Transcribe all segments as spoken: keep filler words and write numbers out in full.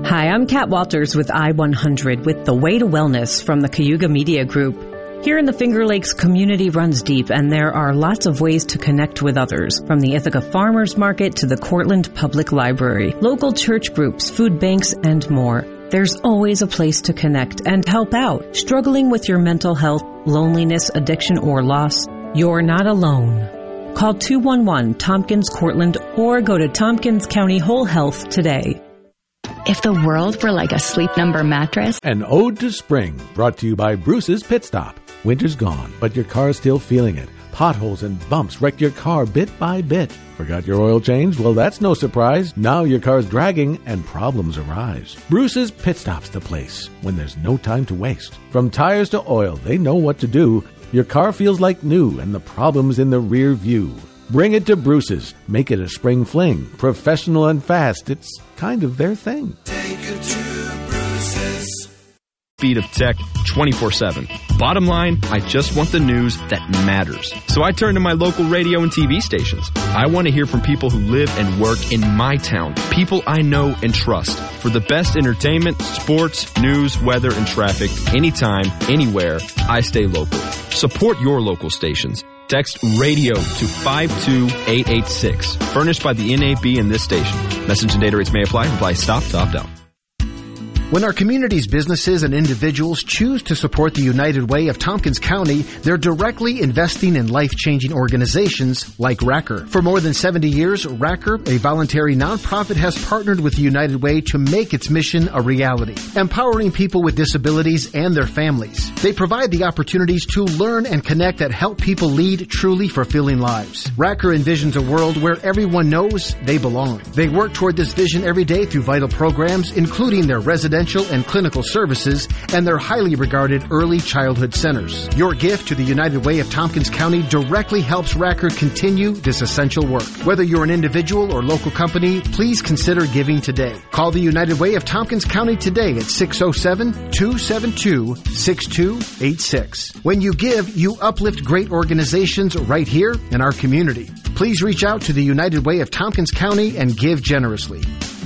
Hi, I'm Kat Walters with I one hundred with The Way to Wellness from the Cayuga Media Group. Here in the Finger Lakes, community runs deep, and there are lots of ways to connect with others, from the Ithaca Farmers Market to the Cortland Public Library, local church groups, food banks, and more. There's always a place to connect and help out. Struggling with your mental health, loneliness, addiction, or loss? You're not alone. Call two one one Tompkins Cortland or go to Tompkins County Whole Health today. If the world were like a Sleep Number mattress. An ode to spring, brought to you by Bruce's Pit Stop. Winter's gone, but your car's still feeling it. Potholes and bumps wreck your car bit by bit. Forgot your oil change? Well, that's no surprise. Now your car's dragging and problems arise. Bruce's Pit Stop's the place when there's no time to waste. From tires to oil, they know what to do. Your car feels like new and the problem's in the rear view. Bring it to Bruce's. Make it a spring fling. Professional and fast. It's kind of their thing. Take it to Bruce's. Speed of tech twenty-four seven. Bottom line, I just want the news that matters. So I turn to my local radio and T V stations. I want to hear from people who live and work in my town, people I know and trust. For the best entertainment, sports, news, weather, and traffic, anytime, anywhere, I stay local. Support your local stations. Text radio to five two eight eight six. Furnished by the N A B and this station. Message and data rates may apply. Reply stop to opt out. When our community's businesses and individuals choose to support the United Way of Tompkins County, they're directly investing in life-changing organizations like Racker. For more than seventy years, Racker, a voluntary nonprofit, has partnered with the United Way to make its mission a reality, empowering people with disabilities and their families. They provide the opportunities to learn and connect that help people lead truly fulfilling lives. Racker envisions a world where everyone knows they belong. They work toward this vision every day through vital programs, including their residential and clinical services and their highly regarded early childhood centers. Your gift to the United Way of Tompkins County directly helps Racker continue this essential work. Whether you're an individual or local company, please consider giving today. Call the United Way of Tompkins County today at six oh seven, two seven two, six two eight six. When you give, you uplift great organizations right here in our community. Please reach out to the United Way of Tompkins County and give generously.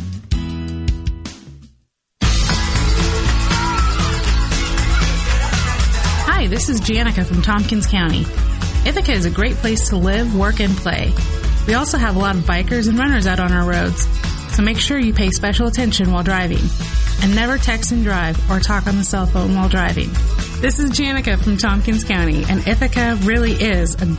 Hi, this is Janica from Tompkins County. Ithaca is a great place to live, work, and play. We also have a lot of bikers and runners out on our roads, so make sure you pay special attention while driving. And never text and drive or talk on the cell phone while driving. This is Janica from Tompkins County, and Ithaca really is a